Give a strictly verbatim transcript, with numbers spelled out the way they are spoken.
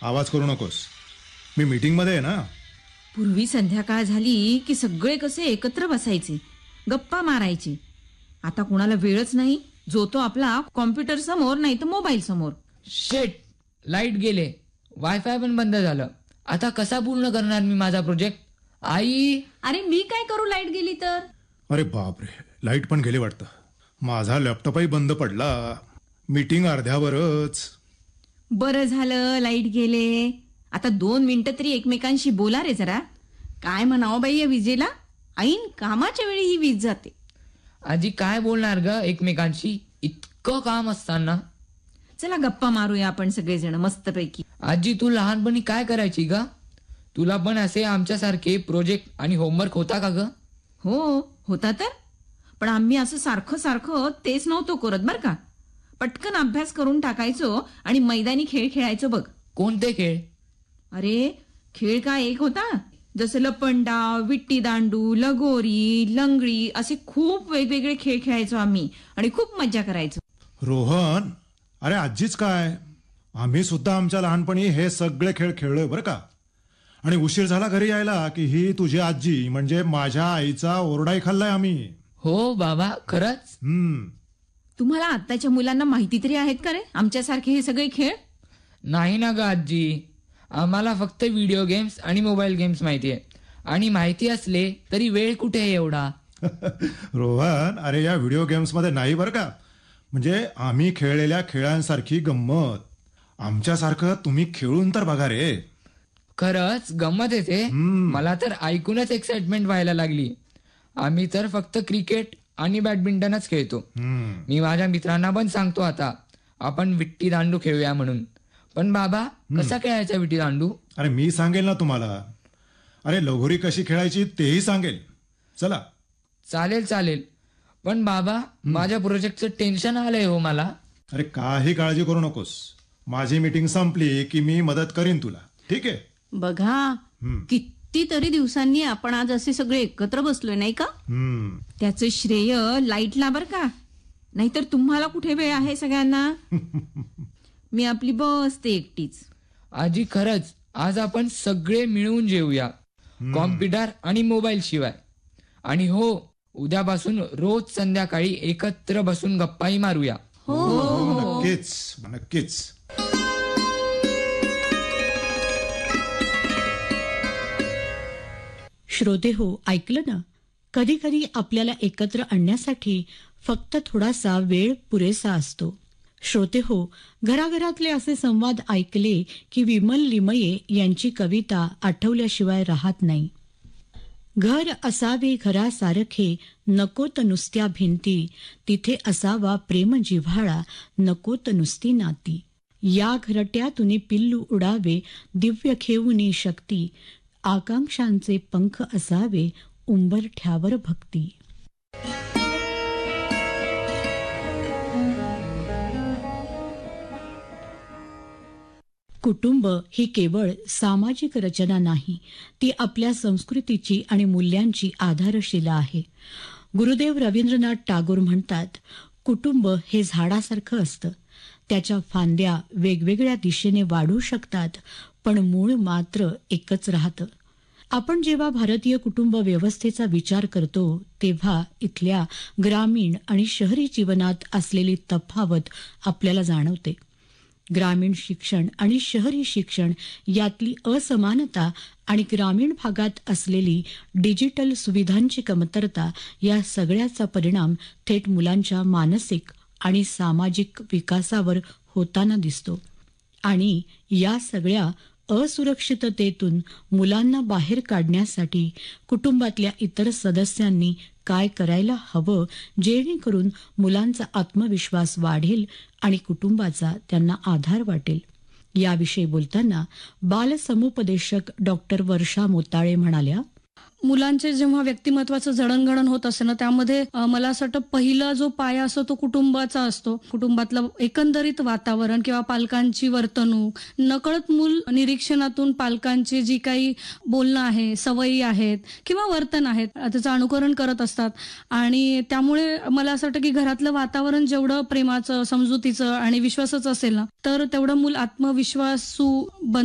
आवाज करू नकोस. मी मीटिंगमध्ये आहे ना. पूर्वी संध्याकाळ झाली की सगळे कसे एकत्र बसायचे, गप्पा मारायचे. आता कुणाला वेळच नाही. जो तो आपला कॉम्प्युटर समोर नाही तर मोबाईल समोर. शेट, लाईट गेले, वायफाय पण बंद झालं. आता कसा पूर्ण करणार मी माझा प्रोजेक्ट? आई, अरे मी काय करू लाईट गेली तर? अरे बापरे, लाईट पण गेली वाटतं. माझा लॅपटॉपही बंद पडला. मीटिंग अर्ध्यावरच. बरं झालं लाईट गेले. आता दोन मिनिटं तरी एकमेकांशी बोला रे जरा. काय म्हणावं बाई या विजेला, ऐन कामाच्या वेळी ही वीज जाते. आजी काय बोलणार ग एकमेकांशी, इतकं काम असताना. चला गप्पा मारूया आपण सगळेजण मस्तपैकी. आजी तू लहानपणी काय करायची ग? तुला पण असे आमच्यासारखे प्रोजेक्ट आणि होमवर्क होता का ग? हो होता तर. पण आम्ही असं सारखं सारखं तेच नव्हतो करत बर का. पटकन अभ्यास करून टाकायचो आणि मैदानी खेळ खेळायचो बघ. कोणते खेळ? अरे खेळ काय एक होता, जसं लपंडाव, विट्टी दांडू, लगोरी, लंगडी असे खूप वेगवेगळे खेळ खेळायचो आम्ही आणि खूप मज्जा करायचो. रोहन, अरे आजीच काय, आम्ही सुद्धा आमच्या लहानपणी हे सगळे खेळ खेळलोय बरं का. आणि उशीर झाला घरी यायला की ही तुझी आजी म्हणजे माझ्या आईचा ओरडाही खाल्लाय आम्ही. हो बाबा, खरंच. हम्म. तुम्हाला आत्ताच्या मुलांना माहिती तरी आहेत का रे आमच्यासारखे हे सगळे खेळ? नाही ना ग आजी, आम्हाला फक्त व्हिडिओ गेम्स आणि मोबाईल गेम्स माहिती आहे. आणि माहिती असले तरी वेळ कुठे आहे एवढा. रोहन, अरे या व्हिडिओ गेम्स मध्ये नाही बरं का. म्हणजे आम्ही खेळलेल्या खेळांसारखी गंमत आमच्यासारखं तुम्ही खेळून तर बघा रे. खरंच गंमत येते. मला तर ऐकूनच एक्साइटमेंट व्हायला लागली. आम्ही तर फक्त क्रिकेट आणि बॅडमिंटनच खेळतो. मी माझ्या मित्रांना पण सांगतो आता आपण विट्टी दांडू खेळूया म्हणून. पण बाबा कसा खेळायचा विट्टी दांडू? अरे मी सांगेल ना तुम्हाला. अरे लगोरी कशी खेळायची तेही सांगेल. चला. चालेल चालेल. पण बाबा माझ्या प्रोजेक्टचं टेन्शन आलंय हो मला. अरे काही काळजी करू नकोस. माझी मीटिंग संपली की मी मदत करीन तुला. ठीक आहे? बघा कितीतरी दिवसांनी आपण आज असे सगळे एकत्र बसलोय नाही का. त्याचं श्रेय लाईटला बर का. नाहीतर तुम्हाला कुठे वेळ आहे सगळ्यांना. मी आपली बसते एकटीच. आजी खरंच आज आपण सगळे मिळून जेऊया, कॉम्प्युटर आणि मोबाईल शिवाय. आणि हो, उद्यापासून रोज संध्याकाळी एकत्र बसून गप्पाही मारूया. हो नक्कीच नक्कीच. श्रोते हो, ऐकलं ना, कधी कधी आपल्याला एकत्र आणण्यासाठी फक्त थोडासा वेळ पुरेसा असतो. श्रोते हो, घराघरातले असे संवाद ऐकले की विमल लिमये यांची कविता आठवल्याशिवाय राहत नाही. घर असावे घरासारखे, नकोत नुसत्या भिंती, तिथे असावा प्रेम जिव्हाळा, नकोत नुसती नाती. या घरट्यातून पिल्लू उडावे, दिव्य खेवुनी शक्ती, आकांक्षांचे पंख असावे, उंबरठ्यावर भक्ती. कुटुंब ही केवळ सामाजिक रचना नाही, ती आपल्या संस्कृतीची आणि मूल्यांची आधारशिला आहे. गुरुदेव रवींद्रनाथ टागोर म्हणतात, कुटुंब हे झाडासारखं असतं. त्याच्या फांद्या वेगवेगळ्या दिशेने वाढू शकतात, पण मूळ मात्र एकच राहतं. आपण जेव्हा भारतीय कुटुंब व्यवस्थेचा विचार करतो तेव्हा इथल्या ग्रामीण आणि शहरी जीवनात असलेली तफावत आपल्याला जाणवते. ग्रामीण शिक्षण आणि शहरी शिक्षण यातली असमानता आणि ग्रामीण भागात असलेली डिजिटल सुविधांची कमतरता या सगळ्याचा परिणाम थेट मुलांच्या मानसिक आणि सामाजिक विकासावर होताना दिसतो. आणि या सगळ्या असुरक्षिततेतून मुलांना बाहेर काढण्यासाठी कुटुंबातल्या इतर सदस्यांनी काय करायला हवं, जेणेकरून मुलांचा आत्मविश्वास वाढेल आणि कुटुंबाचा त्यांना आधार वाटेल, याविषयी बोलताना बालसमुपदेशक डॉक्टर वर्षा मोताळे म्हणाल्या, मुलांचे जेव्हा व्यक्तिमत्वाचं जडणघडण होत असते ना, त्यामध्ये मला असं वाटतं पहिला जो पाया असतो तो कुटुंबाचा असतो. कुटुंबातलं एकंदरीत वातावरण किंवा पालकांची वर्तणूक, नकळत मूल निरीक्षणातून पालकांची जी काही बोलणं आहे, सवयी आहेत किंवा वर्तन आहेत त्याचं अनुकरण करत असतात. आणि त्यामुळे मला असं वाटतं की घरातलं वातावरण जेवढं प्रेमाचं, समजुतीचं आणि विश्वासाचं असेल ना, तर तेवढं मूल आत्मविश्वासू बन